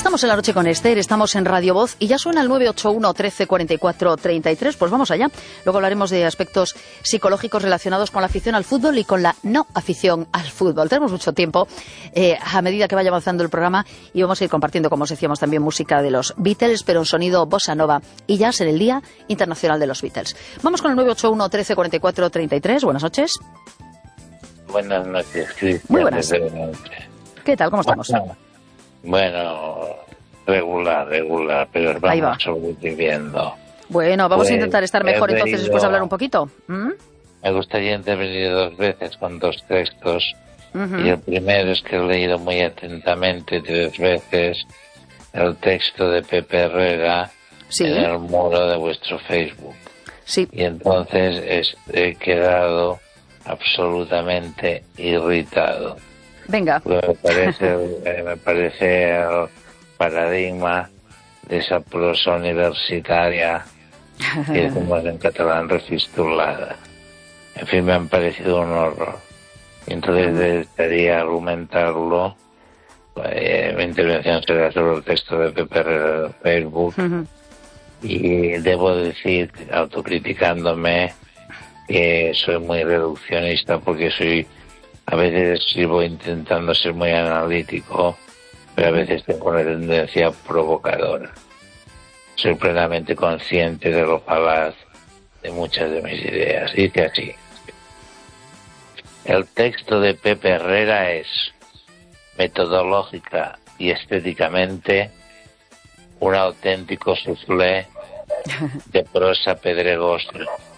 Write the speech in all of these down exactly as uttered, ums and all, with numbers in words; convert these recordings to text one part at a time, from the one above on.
Estamos en La Noche con Esther, estamos en Radio Voz y ya suena el nueve ocho uno, trece, cuarenta y cuatro, treinta y tres. Pues vamos allá. Luego hablaremos de aspectos psicológicos relacionados con la afición al fútbol y con la no afición al fútbol. Tenemos mucho tiempo eh, a medida que vaya avanzando el programa y vamos a ir compartiendo, como os decíamos, también música de los Beatles, pero en sonido bossa nova y jazz en el Día Internacional de los Beatles. Vamos con el nueve ocho uno, trece, cuarenta y cuatro, treinta y tres. Buenas noches. Buenas noches, Cristian. Muy buenas. ¿Qué tal? ¿Cómo estamos? Bueno, regular, regular, pero Ahí va. vamos sobreviviendo. Bueno, vamos Pues, a intentar estar mejor he entonces leído- después de hablar un poquito. ¿Mm? Me gustaría intervenir dos veces con dos textos. Ujú. Y el primero es que he leído muy atentamente tres veces el texto de Pepe Herrera Sí. en el muro de vuestro Facebook. Sí. Y entonces es- he quedado absolutamente irritado. Venga. Porque me parece, eh, me parece el paradigma de esa prosa universitaria que decimos en catalán refistulada. En fin, me han parecido un horror. Y entonces desearía argumentarlo. Eh, mi intervención será sobre el texto de Pepe Herrera de Facebook. Ujú. Y debo decir, autocriticándome, que soy muy reduccionista porque soy, a veces escribo intentando ser muy analítico, pero a veces tengo una tendencia provocadora. Soy plenamente consciente de lo falaz de muchas de mis ideas. Dice así: el texto de Pepe Herrera es, metodológica y estéticamente, un auténtico soufflé de prosa pedregosa,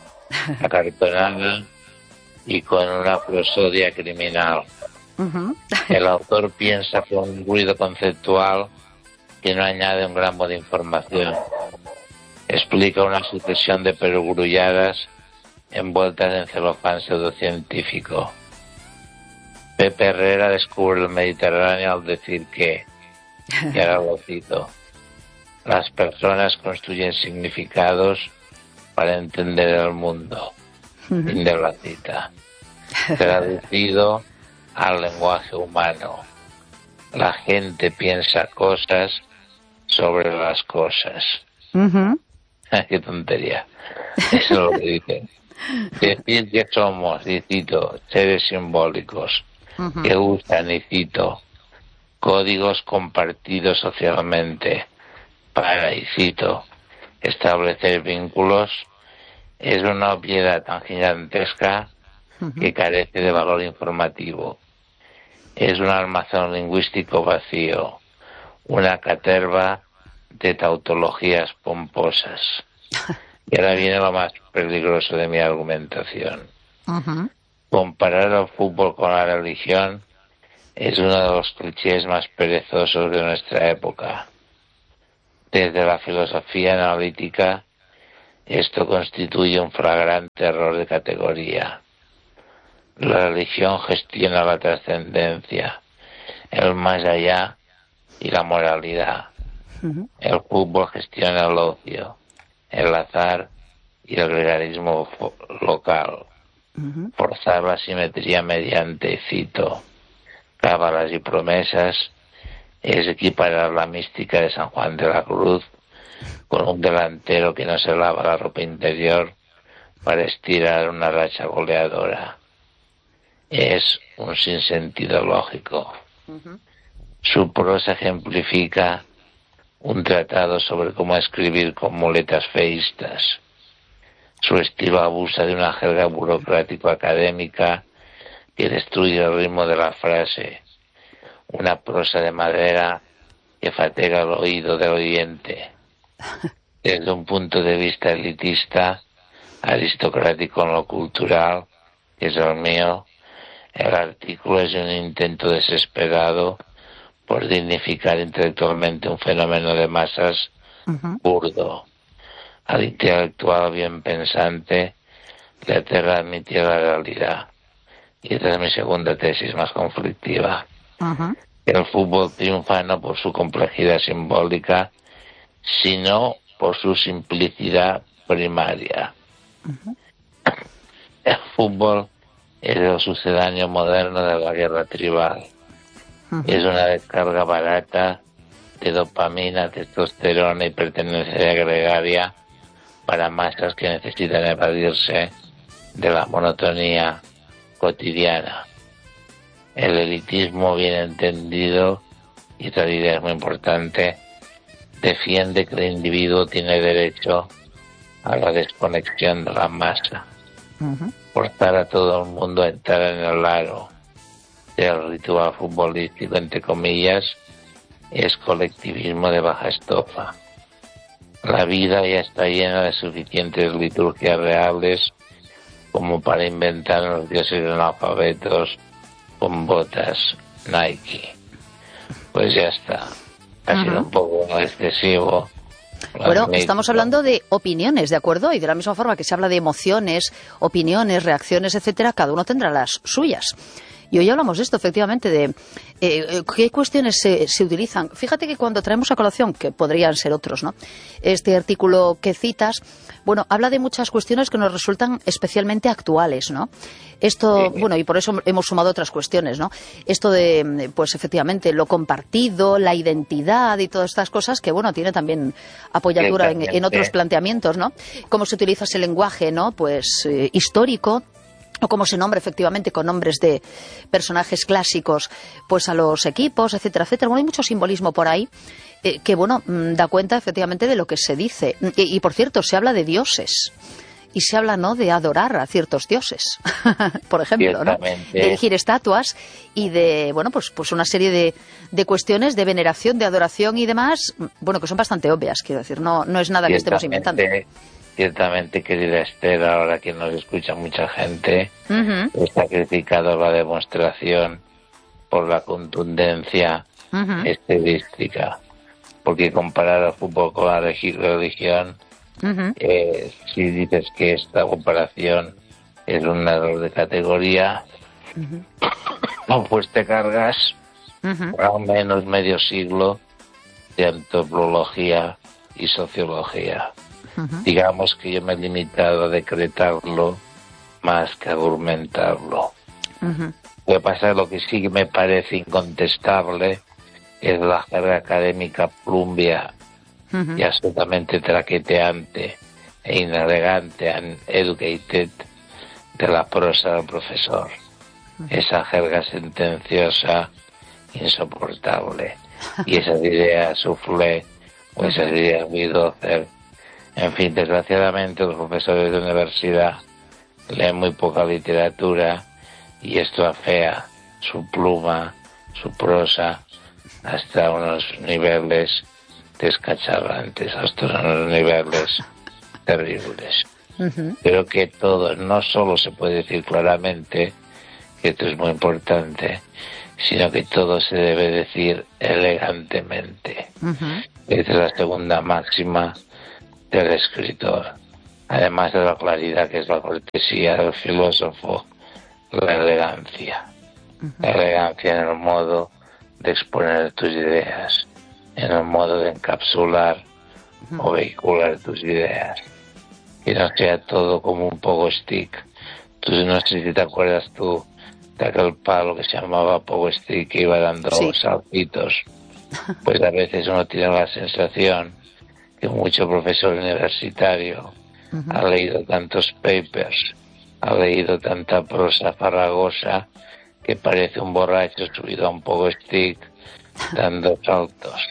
acartonada y con una prosodia criminal. Ujú. El autor piensa con un ruido conceptual que no añade un gramo de información. Explica una sucesión de perogrulladas envueltas en celofán pseudocientífico. Pepe Herrera descubre el Mediterráneo al decir que, y ahora lo cito, las personas construyen significados para entender el mundo. Fin de la cita. Traducido al lenguaje humano. La gente piensa cosas sobre las cosas. Ujú. Qué tontería. Eso es lo que dicen. Decir que somos, y cito, seres simbólicos Ujú. que usan, y cito, códigos compartidos socialmente para, y cito, establecer vínculos, es una obviedad tan gigantesca que carece de valor informativo. Es un almacén lingüístico vacío, una caterva de tautologías pomposas. Y ahora viene lo más peligroso de mi argumentación. Ujú. Comparar el fútbol con la religión es uno de los clichés más perezosos de nuestra época. Desde la filosofía analítica, esto constituye un flagrante error de categoría. La religión gestiona la trascendencia, el más allá y la moralidad. El fútbol gestiona el ocio, el azar y el gregarismo fo- local. Forzar la simetría mediante, cito, cábalas y promesas es equiparar la mística de San Juan de la Cruz con un delantero que no se lava la ropa interior para estirar una racha goleadora. Es un sinsentido lógico. Su prosa ejemplifica un tratado sobre cómo escribir con muletas feístas. Su estilo abusa de una jerga burocrático-académica que destruye el ritmo de la frase. Una prosa de madera que fatiga el oído del oyente. Desde un punto de vista elitista, aristocrático en lo cultural, que es el mío, el artículo es un intento desesperado por dignificar intelectualmente un fenómeno de masas burdo. Al intelectual bien pensante le aterra admitir la realidad. Y esta es mi segunda tesis más conflictiva. Ujú. El fútbol triunfa no por su complejidad simbólica, sino por su simplicidad primaria. El fútbol es el sucedáneo moderno de la guerra tribal. Es una descarga barata de dopamina, testosterona y pertenencia gregaria para masas que necesitan evadirse de la monotonía cotidiana. El elitismo, bien entendido, y esta idea es muy importante, defiende que el individuo tiene derecho a la desconexión de la masa. Uh-huh. Forzar a todo el mundo a entrar en el aro del ritual futbolístico, entre comillas, es colectivismo de baja estofa. La vida ya está llena de suficientes liturgias reales como para inventar los dioses analfabetos con botas Nike. Pues ya está. Ha uh-huh. sido un poco excesivo. Bueno, estamos hablando de opiniones, ¿de acuerdo? Y de la misma forma que se habla de emociones, opiniones, reacciones, etcétera, cada uno tendrá las suyas. Y hoy hablamos de esto, efectivamente, de eh, qué cuestiones se, se utilizan. Fíjate que cuando traemos a colación, que podrían ser otros, ¿no?, este artículo que citas, bueno, habla de muchas cuestiones que nos resultan especialmente actuales, ¿no? Esto, bueno, y por eso hemos sumado otras cuestiones, ¿no? Esto de, pues efectivamente, lo compartido, la identidad y todas estas cosas que, bueno, tiene también apoyadura en, en otros planteamientos, ¿no? Cómo se utiliza ese lenguaje, ¿no?, pues eh, histórico, o cómo se nombra efectivamente con nombres de personajes clásicos pues a los equipos, etcétera, etcétera. Bueno, hay mucho simbolismo por ahí eh, que, bueno, da cuenta efectivamente de lo que se dice. Y, y, por cierto, se habla de dioses y se habla, ¿no?, de adorar a ciertos dioses, por ejemplo, ¿no?, de erigir estatuas y de, bueno, pues, pues una serie de, de cuestiones de veneración, de adoración y demás, bueno, que son bastante obvias, quiero decir, no, no es nada que estemos inventando. Ciertamente, querida Esther, ahora que nos escucha mucha gente, uh-huh. está criticado la demostración por la contundencia uh-huh. estadística, porque comparar el fútbol con la religión, uh-huh. eh, si dices que esta comparación es un error de categoría, uh-huh. pues te cargas uh-huh. al menos medio siglo de antropología y sociología. Uh-huh. Digamos que yo me he limitado a decretarlo más que a argumentarlo. Uh-huh. Lo que pasa es lo que sí que me parece incontestable es la jerga académica plumbia uh-huh. y absolutamente traqueteante e inelegante and educated de la prosa del profesor. Uh-huh. Esa jerga sentenciosa insoportable y esas ideas soufflé o esas uh-huh. ideas bulldozer. En fin, desgraciadamente los profesores de universidad leen muy poca literatura y esto afea su pluma, su prosa, hasta unos niveles descacharrantes, hasta unos niveles terribles. Uh-huh. Creo que todo, no solo se puede decir claramente, que esto es muy importante, sino que todo se debe decir elegantemente. Uh-huh. Esta es la segunda máxima del escritor, además de la claridad que es la cortesía del filósofo, la elegancia. Uh-huh. La elegancia en el modo de exponer tus ideas, en el modo de encapsular uh-huh. o vehicular tus ideas, que no sea todo como un pogo stick. Tú no sé si te acuerdas tú de aquel palo que se llamaba pogo stick que iba dando sí. saltitos, pues a veces uno tiene la sensación que mucho profesor universitario uh-huh. ha leído tantos papers, ha leído tanta prosa farragosa, que parece un borracho subido a un pogo stick dando saltos.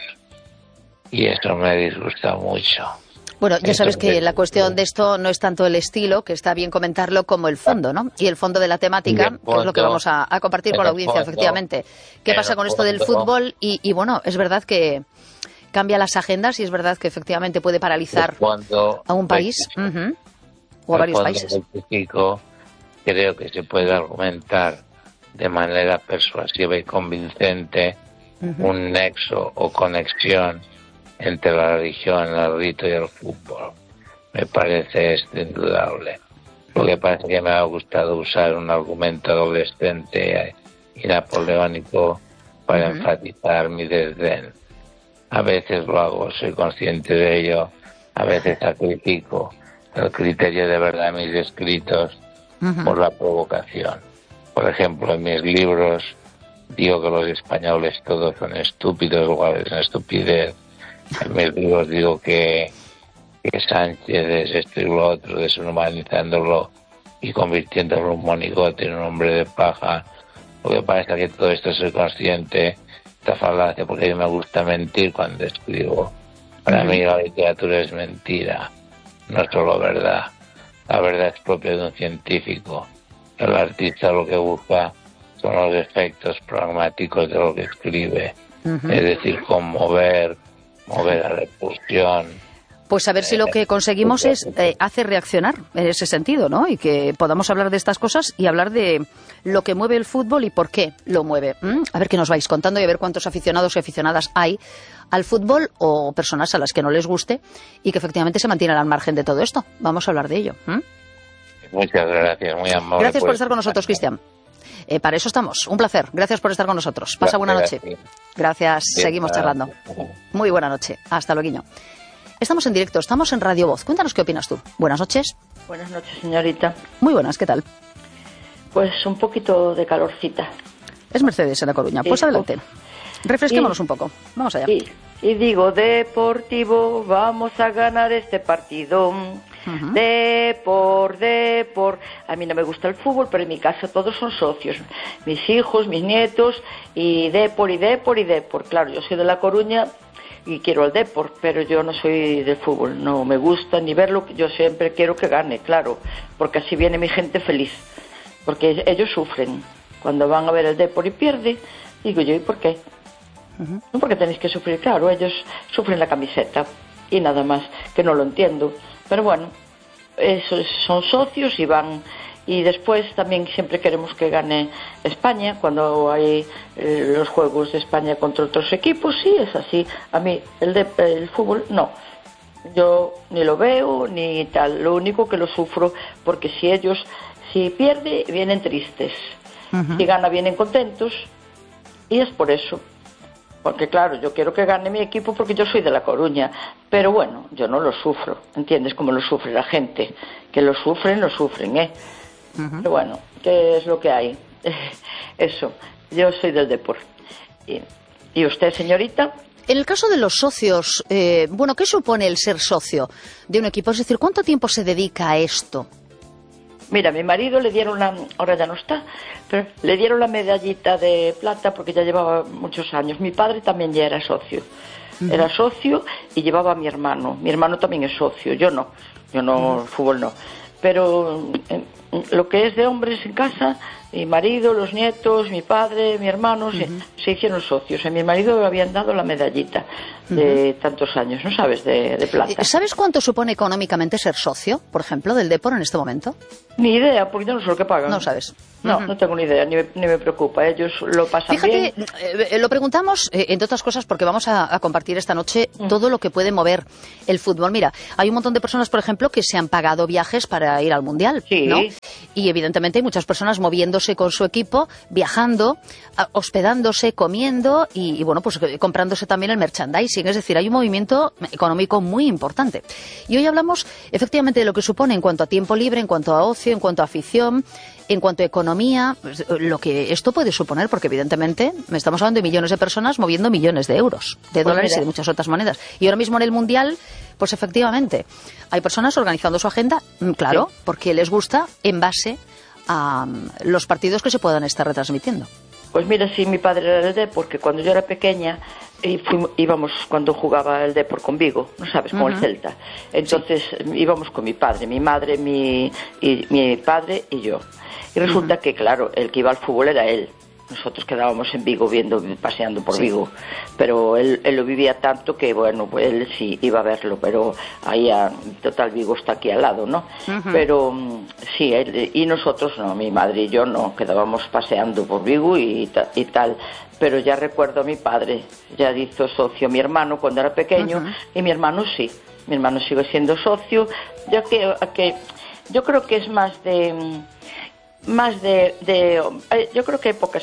Y eso me disgusta mucho. Bueno, ya sabes que la cuestión de esto no es tanto el estilo, que está bien comentarlo, como el fondo, ¿no? Y el fondo de la temática, fondo, que es lo que vamos a, a compartir con la audiencia, fondo, efectivamente. ¿Qué pasa con esto del fútbol? Y, y bueno, es verdad que cambia las agendas y es verdad que efectivamente puede paralizar a un país uh-huh, o a varios países. Creo que se puede argumentar de manera persuasiva y convincente uh-huh. un nexo o conexión entre la religión, el rito y el fútbol. Me parece esto indudable. Lo que pasa es que me ha gustado usar un argumento adolescente y napoleónico para uh-huh. enfatizar mi desdén. A veces lo hago, soy consciente de ello, a veces sacrifico el criterio de verdad de mis escritos uh-huh. por la provocación. Por ejemplo, en mis libros digo que los españoles todos son estúpidos, igual es una estupidez. En mis libros digo que, que Sánchez es esto y lo otro, deshumanizándolo y convirtiéndolo en un monigote, en un hombre de paja. Lo que pasa es que todo esto soy consciente, esta falacia, porque a mí me gusta mentir cuando escribo. Para mí la literatura es mentira, no solo verdad. La verdad es propia de un científico. El artista lo que busca son los efectos pragmáticos de lo que escribe. Uh-huh. Es decir, conmover, mover a repulsión. Pues a ver si lo que conseguimos es eh, hacer reaccionar en ese sentido, ¿no? Y que podamos hablar de estas cosas y hablar de lo que mueve el fútbol y por qué lo mueve. ¿Mm? A ver qué nos vais contando y a ver cuántos aficionados y aficionadas hay al fútbol o personas a las que no les guste y que efectivamente se mantienen al margen de todo esto. Vamos a hablar de ello. ¿Mm? Muchas gracias, muy amable. Gracias por estar con nosotros, Cristian. Eh, para eso estamos. Un placer. Gracias por estar con nosotros. Pasa buena noche. Gracias. Seguimos charlando. Muy buena noche. Hasta luego. Estamos en directo, estamos en Radio Voz. Cuéntanos qué opinas tú. Buenas noches. Buenas noches, señorita. Muy buenas, ¿qué tal? Pues un poquito de calorcita. Es Mercedes en La Coruña. Pues sí, adelante. Refresquémonos y, un poco. Vamos allá. Y, y digo, Deportivo, vamos a ganar este partido. Uh-huh. Depor, Depor. A mí no me gusta el fútbol, pero en mi casa todos son socios. Mis hijos, mis nietos, y Depor, y Depor, y Depor. Claro, yo soy de La Coruña y quiero el Depor, pero yo no soy del fútbol, no me gusta ni verlo, yo siempre quiero que gane, claro, porque así viene mi gente feliz, porque ellos sufren cuando van a ver el Depor y pierde. Digo yo, ¿y por qué? Uh-huh. No, porque tenéis que sufrir, claro, ellos sufren la camiseta y nada más, que no lo entiendo, pero bueno, esos son socios y van. Y después también siempre queremos que gane España cuando hay eh, los juegos de España contra otros equipos. Sí, es así. A mí el, de, el fútbol no. Yo ni lo veo ni tal. Lo único que lo sufro porque si ellos, si pierde, vienen tristes. Uh-huh. Si gana, vienen contentos. Y es por eso. Porque claro, yo quiero que gane mi equipo porque yo soy de La Coruña. Pero bueno, yo no lo sufro. ¿Entiendes? Como lo sufre la gente. Que lo sufren, lo sufren, ¿eh? Uh-huh. Pero bueno, ¿qué es lo que hay? Eso, yo soy del deporte. ¿Y, ¿Y usted, señorita? En el caso de los socios, eh, bueno, ¿qué supone el ser socio de un equipo? Es decir, ¿cuánto tiempo se dedica a esto? Mira, a mi marido le dieron la, ahora ya no está, pero le dieron la medallita de plata porque ya llevaba muchos años. Mi padre también ya era socio. Uh-huh. Era socio y llevaba a mi hermano. Mi hermano también es socio, yo no. Yo no, uh-huh. Fútbol no. Pero eh, lo que es de hombres en casa, mi marido, los nietos, mi padre, mi hermano, uh-huh. se, se hicieron socios. A mi marido le habían dado la medallita de uh-huh. tantos años, ¿no sabes?, de, de plata. ¿Sabes cuánto supone económicamente ser socio, por ejemplo, del Depor en este momento? Ni idea, porque yo no sé lo que pagan. No sabes. No, uh-huh. no tengo ni idea, ni me, ni me preocupa. Ellos lo pasan Fíjate, bien. Eh, lo preguntamos, eh, entre otras cosas, porque vamos a, a compartir esta noche uh-huh. todo lo que puede mover el fútbol. Mira, hay un montón de personas, por ejemplo, que se han pagado viajes para ir al Mundial, sí. ¿no? Y evidentemente hay muchas personas moviéndose con su equipo, viajando, hospedándose, comiendo y, y bueno, pues comprándose también el merchandising. Es decir, hay un movimiento económico muy importante. Y hoy hablamos efectivamente de lo que supone en cuanto a tiempo libre, en cuanto a ocio, en cuanto a afición, en cuanto a economía, lo que esto puede suponer, porque evidentemente estamos hablando de millones de personas moviendo millones de euros, de pues dólares mira. y de muchas otras monedas. Y ahora mismo en el Mundial, pues efectivamente, hay personas organizando su agenda, claro, sí. porque les gusta en base a um, los partidos que se puedan estar retransmitiendo. Pues mira, sí, mi padre era del Depor, porque cuando yo era pequeña y fuimos, íbamos cuando jugaba el Depor con Vigo, ¿no sabes? Con uh-huh. el Celta. Entonces sí. íbamos con mi padre, mi madre, mi, y, mi padre y yo. Y resulta uh-huh. que, claro, el que iba al fútbol era él. Nosotros quedábamos en Vigo viendo, paseando por sí. Vigo, pero él, él lo vivía tanto que, bueno, pues él sí iba a verlo, pero ahí, a, total, Vigo está aquí al lado, ¿no? Uh-huh. Pero sí, él, y nosotros no, mi madre y yo no, quedábamos paseando por Vigo y, y tal, pero ya recuerdo a mi padre, ya hizo socio mi hermano cuando era pequeño, uh-huh. y mi hermano sí, mi hermano sigue siendo socio, ya que, que yo creo que es más de... más de, de yo creo que hay pocas